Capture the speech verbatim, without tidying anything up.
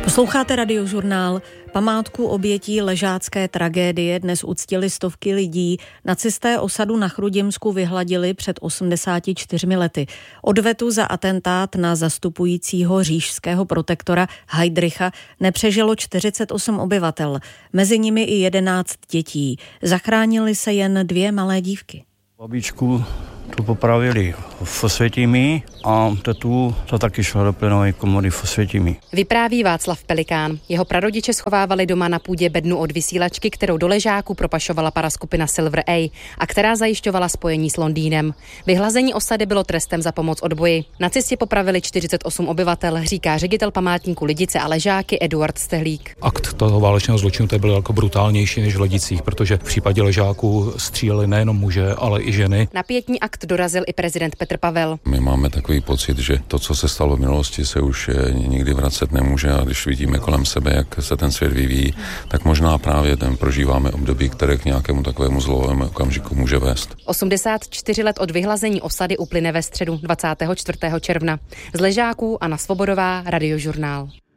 Posloucháte Radiožurnál. Památku obětí ležácké tragédie dnes uctili stovky lidí. Nacisté osadu na Chrudimsku vyhladili před osmdesáti čtyřmi lety. Odvetu za atentát na zastupujícího říšského protektora Heydricha nepřežilo čtyřicet osm obyvatel, mezi nimi i jedenáct dětí. Zachránily se jen dvě malé dívky. Babičku tu popravili v Osvětimi a tetu to taky šlo do plynové komory v Osvětimi. Vypráví Václav Pelikán. Jeho prarodiče schovávali doma na půdě bednu od vysílačky, kterou do ležáku propašovala paraskupina Silver A a která zajišťovala spojení s Londýnem. Vyhlazení osady bylo trestem za pomoc odboji. Nacisti popravili čtyřicet osm obyvatel, říká ředitel památníku Lidice a ležáky Eduard Stehlík. Akt toho válečného zločinu to byl jako brutálnější než v Ledicích, protože v případě ležáků stříleli nejenom muže, ale i ženy. Na pietní akt dorazil i prezident Petr Pavel. My máme takový pocit, že to, co se stalo v minulosti, se už nikdy vracet nemůže a když vidíme kolem sebe, jak se ten svět vyvíjí, tak možná právě ten prožíváme období, které k nějakému takovému zlomovému okamžiku může vést. osmdesát čtyři let od vyhlazení osady uplyne ve středu dvacátého čtvrtého června. Z Ležáků Anna Svobodová, Radiožurnál.